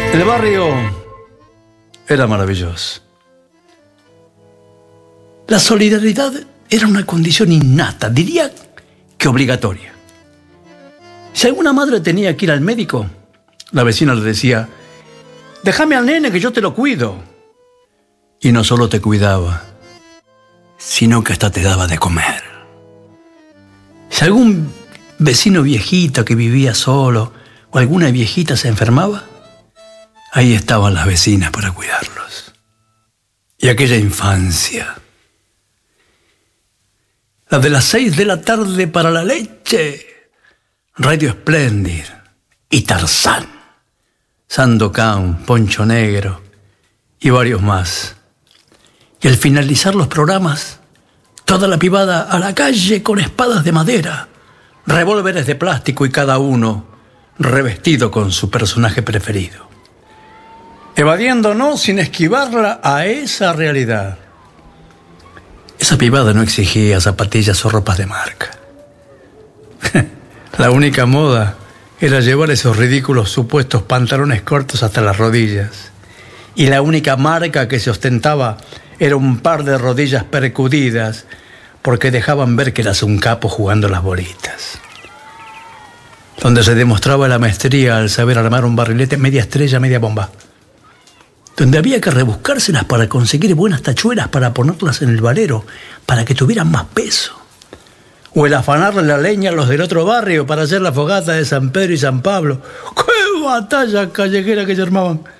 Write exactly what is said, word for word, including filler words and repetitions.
El barrio era maravilloso. La solidaridad era una condición innata, diría que obligatoria. Si alguna madre tenía que ir al médico, la vecina le decía: déjame al nene que yo te lo cuido. Y no solo te cuidaba, sino que hasta te daba de comer. Si algún vecino viejito que vivía solo o alguna viejita se enfermaba, ahí estaban las vecinas para cuidarlos. Y aquella infancia, la de las seis de la tarde para la leche, Radio Splendid y Tarzán, Sandokan, Poncho Negro y varios más. Y al finalizar los programas, toda la pibada a la calle con espadas de madera, revólveres de plástico y cada uno revestido con su personaje preferido, evadiéndonos sin esquivarla a esa realidad. Esa pibada no exigía zapatillas o ropas de marca. La única moda era llevar esos ridículos supuestos pantalones cortos hasta las rodillas. Y la única marca que se ostentaba era un par de rodillas percudidas, porque dejaban ver que eras un capo jugando las bolitas. Donde se demostraba la maestría al saber armar un barrilete media estrella, media bomba. Donde había que rebuscárselas para conseguir buenas tachuelas para ponerlas en el valero, para que tuvieran más peso. O el afanarle la leña a los del otro barrio para hacer la fogata de San Pedro y San Pablo. ¡Qué batalla callejera que se armaban!